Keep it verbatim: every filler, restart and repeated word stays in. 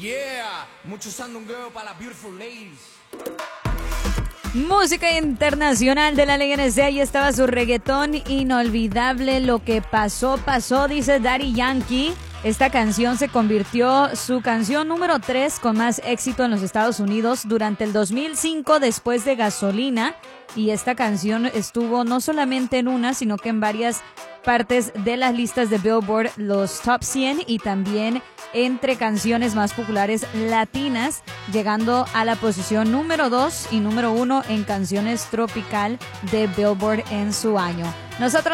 Yeah, mucho Sandung Girl para las beautiful ladies. Música internacional de la Liga N C. Ahí estaba su reggaetón inolvidable. Lo que pasó, pasó, dice Daddy Yankee. Esta canción se convirtió su canción número tres con más éxito en los Estados Unidos durante el dos mil cinco, después de Gasolina. Y esta canción estuvo no solamente en una, sino que en varias partes de las listas de Billboard, los Top cien, y también entre canciones más populares latinas, llegando a la posición número dos y número uno en canciones tropical de Billboard en su año. Nosotros